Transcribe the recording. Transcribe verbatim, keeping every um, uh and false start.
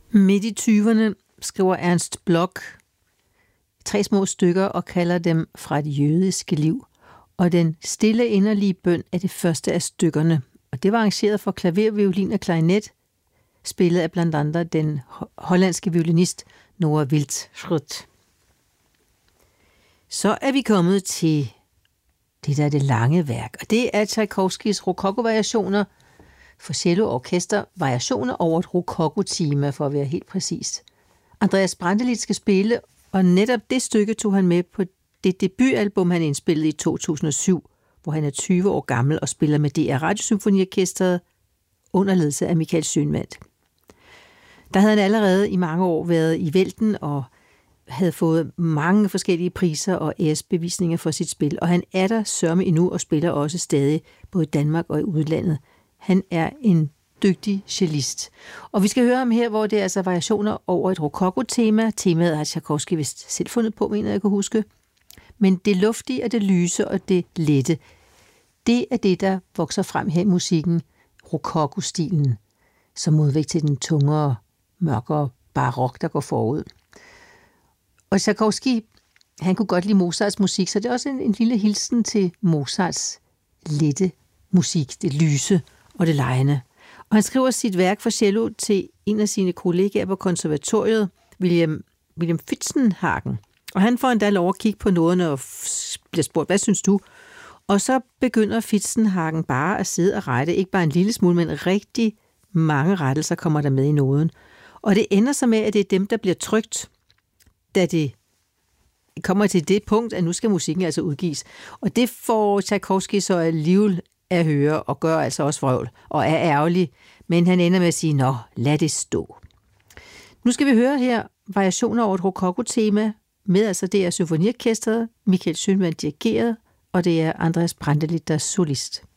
Midt i tyverne skriver Ernst Bloch tre små stykker og kalder dem Fra det jødiske liv. Og den stille inderlige bøn er det første af stykkerne. Og det var arrangeret for klaver, violin og klarinet, spillet af blandt andet den hollandske violinist Noah Wildschut. Så er vi kommet til det der er det lange værk, og det er Tchaikovskis rokoko-variationer for cello og orkester, variationer over et rokoko-tema, for at være helt præcis. Andreas Brantelid skal spille, og netop det stykke tog han med på det debutalbum, han indspillede i to tusind og syv, hvor han er tyve år gammel og spiller med D R Radiosymfoniorkestret under ledelse af Michael Schønwandt. Der havde han allerede i mange år været i vælten og havde fået mange forskellige priser og æresbevisninger for sit spil, og han er der sørme endnu og spiller også stadig både i Danmark og i udlandet. Han er en dygtig cellist. Og vi skal høre ham her, hvor det er altså variationer over et rokoko-tema. Temaet har Tchaikovsky vist selv fundet på, mener jeg kan huske. Men det luftige og det lyse og det lette, det er det, der vokser frem her i musikken, rokoko-stilen, som modvægt til den tungere, mørkere barok, der går forud. Og Tchaikovsky, han kunne godt lide Mozarts musik, så det er også en, en lille hilsen til Mozarts lette musik, det lyse og det lejende. Og han skriver sit værk for cello til en af sine kollegaer på konservatoriet, William, William Fitzenhagen. Og han får endda lov at kigge på noderne og bliver spurgt, hvad synes du? Og så begynder Fitzenhagen bare at sidde og rette, ikke bare en lille smule, men rigtig mange rettelser kommer der med i noden. Og det ender så med, at det er dem, der bliver trykt, da det kommer til det punkt, at nu skal musikken altså udgives. Og det får Tchaikovsky så alligevel at høre, og gør altså også vrøvl, og er ærgerlig, men han ender med at sige, nå, lad det stå. Nu skal vi høre her variationer over et rokoko-tema, med altså det er symfoniorkestret, Michael Schønwandt dirigeret, og det er Andreas Brantelid, der er solist.